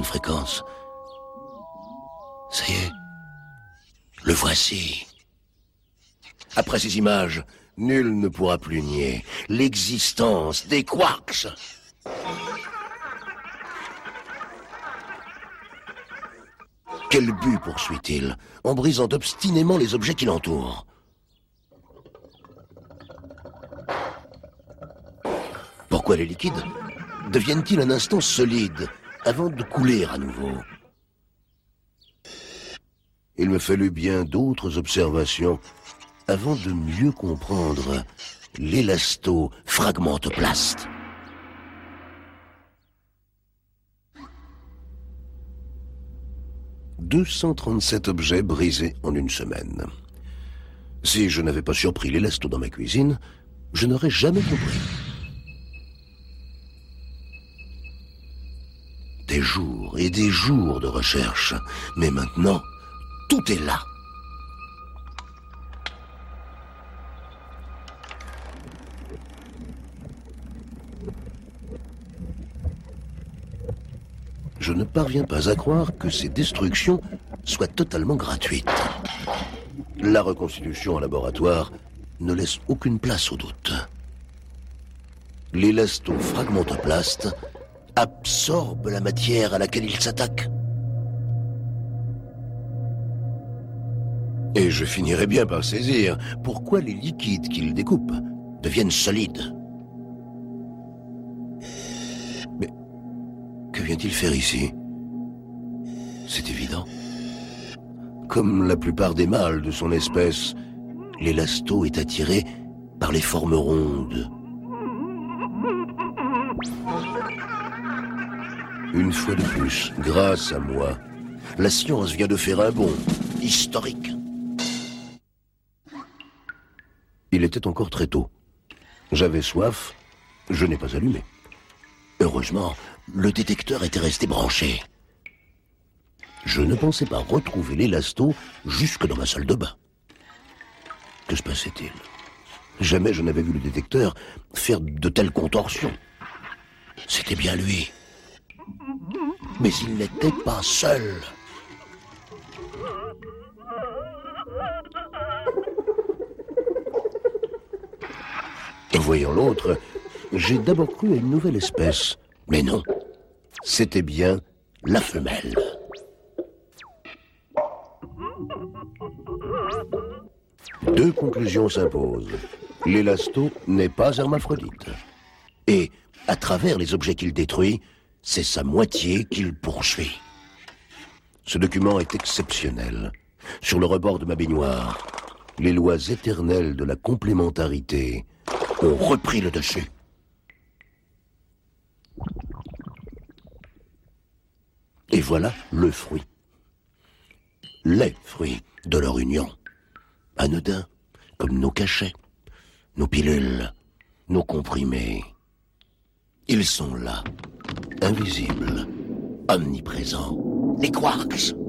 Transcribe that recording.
bonne fréquence. Ça y est, le voici. Après ces images, nul ne pourra plus nier l'existence des quarks. Quel but poursuit-il en brisant obstinément les objets qui l'entourent? Pourquoi les liquides deviennent-ils un instant solides avant de couler à nouveau? Il me fallut bien d'autres observations avant de mieux comprendre l'élastofragmentoplaste. « 237 objets brisés en une semaine. Si je n'avais pas surpris l'élasto dans ma cuisine, je n'aurais jamais compris. Des jours et des jours de recherche, mais maintenant, tout est là. Je ne parviens pas à croire que ces destructions soient totalement gratuites. La reconstitution en laboratoire ne laisse aucune place au doute. L'élastofragmentoplaste absorbe la matière à laquelle il s'attaque. Et je finirai bien par saisir pourquoi les liquides qu'il découpe deviennent solides. Mais que vient-il faire ici? C'est évident. Comme la plupart des mâles de son espèce, l'élasto est attiré par les formes rondes. Une fois de plus, grâce à moi, la science vient de faire un bond historique. Il était encore très tôt. J'avais soif, je n'ai pas allumé. Heureusement, le détecteur était resté branché. Je ne pensais pas retrouver l'élasto jusque dans ma salle de bain. Que se passait-il? Jamais je n'avais vu le détecteur faire de telles contorsions. C'était bien lui. Mais il n'était pas seul. Voyant l'autre, j'ai d'abord cru à une nouvelle espèce. Mais non, c'était bien la femelle. Deux conclusions s'imposent. L'élasto n'est pas hermaphrodite. Et, à travers les objets qu'il détruit, c'est sa moitié qu'il poursuit. Ce document est exceptionnel. Sur le rebord de ma baignoire, les lois éternelles de la complémentarité ont repris le dessus. Et voilà le fruit. Les fruits de leur union. Anodins, comme nos cachets, nos pilules, nos comprimés. Ils sont là, invisibles, omniprésents, les quarks.